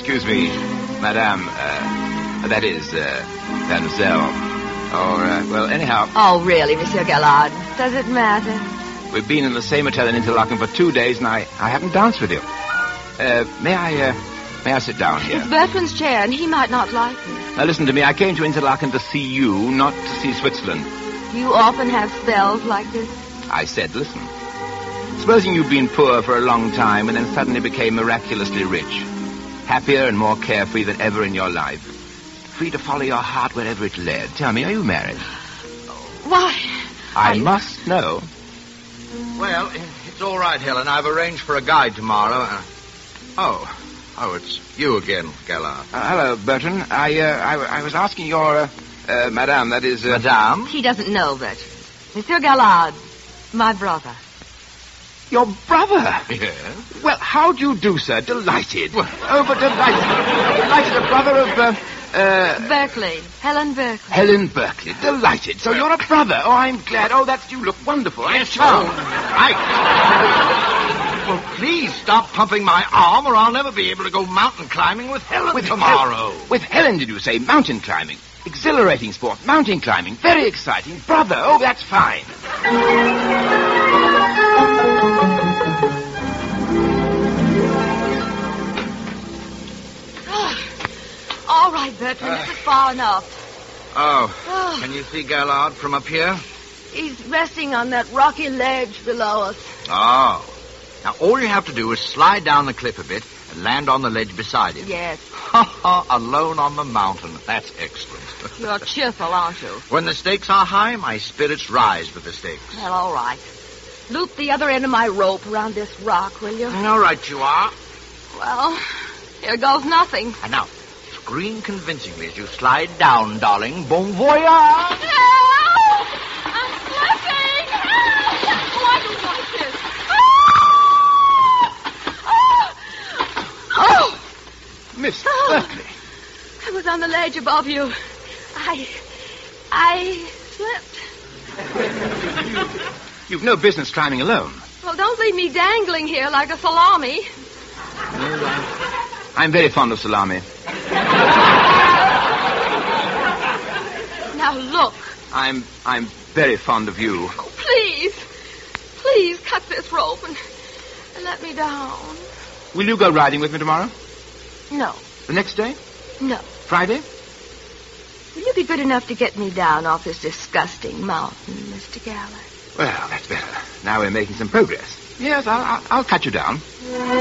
excuse me, madame. That is, mademoiselle. Or, anyhow... Oh, really, Monsieur Gallard? Does it matter? We've been in the same hotel in Interlaken for 2 days, and I haven't danced with you. May I sit down here? It's Bertrand's chair, and he might not like it. Now, listen to me. I came to Interlaken to see you, not to see Switzerland. You often have spells like this? I said, listen. Supposing you've been poor for a long time and then suddenly became miraculously rich. Happier and more carefree than ever in your life. Free to follow your heart wherever it led. Tell me, are you married? Why? I must know. Well, it's all right, Helen. I've arranged for a guide tomorrow. Oh, it's you again, Gallard. Hello, Bertrand. I was asking your, madame, that is... Madame? He doesn't know, Bertrand. Monsieur Gallard, my brother. Your brother? Yes. Well, how do you do, sir? Delighted. But delighted. Delighted, a brother of, Berkeley. Helen Berkeley. Helen Berkeley. Delighted. So you're a brother. Oh, I'm glad. Oh, you look wonderful. I'm charmed. Right. Well, please stop pumping my arm or I'll never be able to go mountain climbing with Helen tomorrow. With Helen, did you say? Mountain climbing. Exhilarating sport. Mountain climbing. Very exciting. Brother. Oh, that's fine. All right, Bertrand, this is far enough. Oh, can you see Gallard from up here? He's resting on that rocky ledge below us. Oh. Now, all you have to do is slide down the cliff a bit and land on the ledge beside him. Yes. Ha ha, alone on the mountain. That's excellent. You're cheerful, aren't you? When the stakes are high, my spirits rise with the stakes. Well, all right. Loop the other end of my rope around this rock, will you? All right, you are. Well, here goes nothing. And now, scream convincingly as you slide down, darling. Bon voyage! Help! I'm slipping! Help! Oh, I don't like this. Oh! Miss Berkeley. I was on the ledge above you. I slipped. You've no business climbing alone. Well, don't leave me dangling here like a salami. I'm very fond of salami. Now, look. I'm very fond of you. Oh, please cut this rope and let me down. Will you go riding with me tomorrow? No. The next day? No. Friday? Will you be good enough to get me down off this disgusting mountain, Mr. Gallard? Well, that's better. Now we're making some progress. Yes, I'll cut you down.